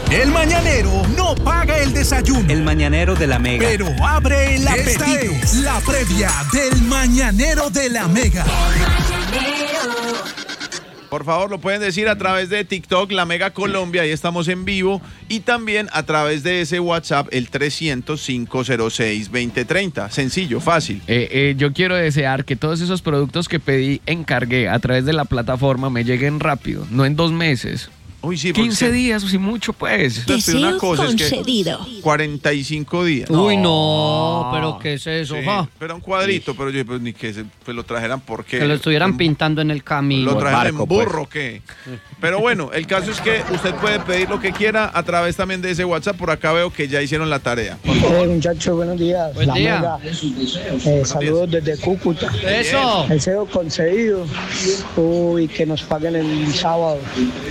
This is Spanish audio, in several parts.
El mañanero no paga el desayuno. El mañanero de la Mega. Pero abre el apetito. Esta es la previa del mañanero de la Mega. Por favor, lo pueden decir a través de TikTok, La Mega Colombia, ahí estamos en vivo, y también a través de ese WhatsApp, el 300-506-2030. Sencillo, fácil. Yo quiero desear que todos esos productos que encargué a través de la plataforma me lleguen rápido, no en 2 meses. Uy, sí, 15 días, o si mucho, pues. Deseo una cosa concedido. Es que 45 días. Uy, no, pero ¿qué es eso? Sí, pero un cuadrito, pero yo pues, ni que pues, lo trajeran porque... Que lo estuvieran pintando en el camino. Lo trajeron barco, en burro, ¿qué? Pero bueno, el caso es que usted puede pedir lo que quiera a través también de ese WhatsApp. Por acá veo que ya hicieron la tarea. Muchachos, buenos días. Buen día. Mega. Saludos desde Cúcuta. ¡Eso! Deseo concedido. Uy, que nos paguen el sábado.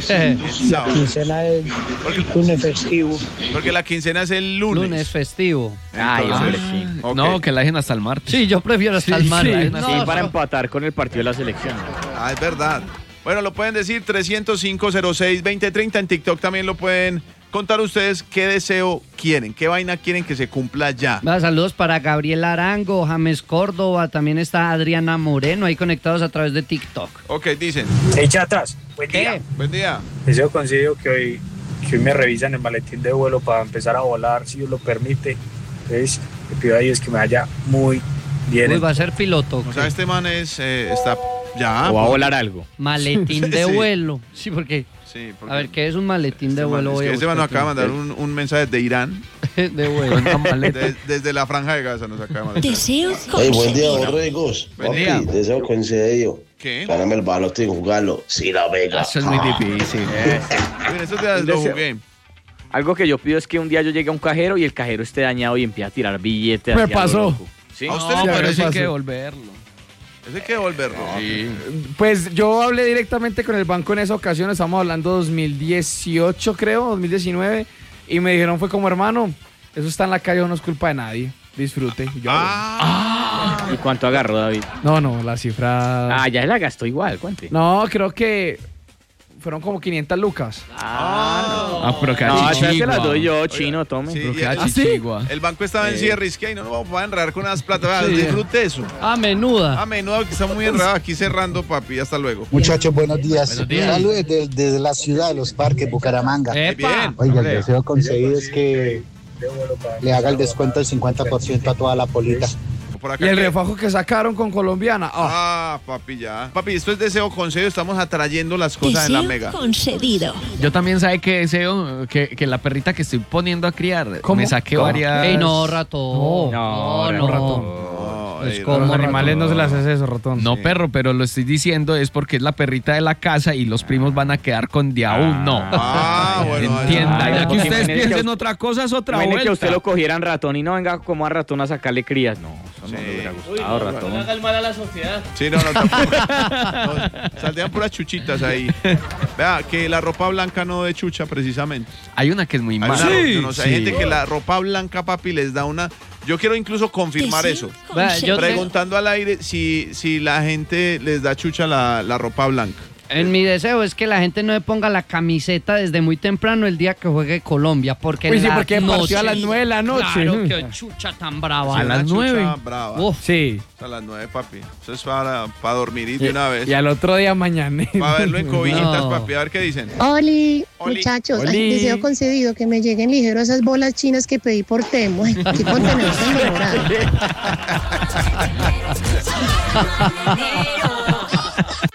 La quincena es lunes festivo. Porque la quincena es el lunes. Lunes festivo. Ay, hombre, sí. Ok. No, que la dejen hasta el martes. Sí, yo prefiero hasta el martes. Sí, para empatar con el partido de la selección. Ah, es verdad. Bueno, lo pueden decir 300-506-2030. En TikTok también lo pueden contar ustedes qué deseo quieren, qué vaina quieren que se cumpla ya. Saludos para Gabriel Arango, James Córdoba, también está Adriana Moreno ahí conectados a través de TikTok. Ok, dicen. Hey, chatas. Buen ¿Qué? día. Buen día. Deseo concedido que hoy me revisan el maletín de vuelo para empezar a volar, si Dios lo permite. Entonces, le pido a Dios que me vaya muy bien. Uy, va a ser piloto. O sea, este man está ya. O va a volar algo. Maletín de Sí. vuelo. Sí, porque... Sí, A ver, ¿qué es un maletín de vuelo? Es Voy a que este man nos buscar. acaba de mandar un mensaje de Irán. De vuelo. Desde la franja de Gaza nos acaba de mandar. Deseo Hey, buen día, concedido. borregos. Buen Papi, día. deseo concedido. ¿Qué? Gáname el balote y jugarlo. Sí, la Vega. Eso es muy difícil. Miren, estos días lo jugué. Algo que yo pido es que un día yo llegue a un cajero y el cajero esté dañado y empiece a tirar billetes. Me hacia lo pasó. loco. ¿Sí? ¿A usted No, le pero parece? eso hay que devolverlo. Eso hay que devolverlo. Sí. Pues yo hablé directamente con el banco en esa ocasión, estamos hablando 2018 creo, 2019, y me dijeron fue como hermano, eso está en la calle, no es culpa de nadie, disfrute. Y yo, ¿Y cuánto agarró, David? no, la cifra... Ah, ya se la gastó igual, cuente. No, creo que fueron como 500 lucas. Pero que No, chichigua. esa se la doy yo, chino, tome. Sí, Pero y- que ¿Ah, sí? chichigua. El banco estaba en cierre, es que ahí no nos vamos a enredar con unas plata. Vea, disfrute eso. Ah, menuda. A menudo que está muy enredado aquí cerrando, papi. Hasta luego. Muchachos, buenos días. Buenos días. Saludos desde la ciudad de Los Parques, Bucaramanga. ¡Epa! Oiga, el deseo concedido es que le haga el descuento del 50% a toda la polita. Por acá Y el que- refajo que sacaron con colombiana. papi, ya. Papi, esto es deseo concedido. Estamos atrayendo las cosas en la Deseo Mega. concedido. Yo también sabe que deseo que la perrita que estoy poniendo a criar ¿Cómo? me saque ¿Cómo? varias. Ey, no, ratón. No, ratón. Ay, como Los ratón. animales no se las hace eso, ratón. No, perro, pero lo estoy diciendo es porque es la perrita de la casa y los primos van a quedar con de a uno. bueno. Entienda, Ay, ya que porque ustedes imagínese piensen que- otra cosa es otra Imagínese que a vuelta. usted lo cogieran ratón y no venga como a ratón a sacarle crías. No, eso no le hubiera gustado, ratón. Sí, no, tampoco. No, saldrían puras chuchitas ahí. Vea, que la ropa blanca no de chucha, precisamente. Hay una que es muy Hay, mala. yo no sé, hay gente que la ropa blanca, papi, les da una... Yo quiero incluso confirmar Deseo eso. Vea, yo Preguntando al aire si la gente les da chucha la ropa blanca. En mi deseo es que la gente no le ponga la camiseta desde muy temprano el día que juegue Colombia, porque Uy, sí, la porque noche- partió a las 9 de la noche. Claro, que chucha tan brava. A las Una chucha 9. brava. Uf. Sí. A las 9, papi. Eso es para dormir y de una vez. Y al otro día mañana. Para verlo en cobijitas, No. papi. A ver qué dicen. Oli, Oli. muchachos, Oli. ay, deseo concedido que me lleguen ligero esas bolas chinas que pedí por Temo. Ay, qué contenedor tan demorado.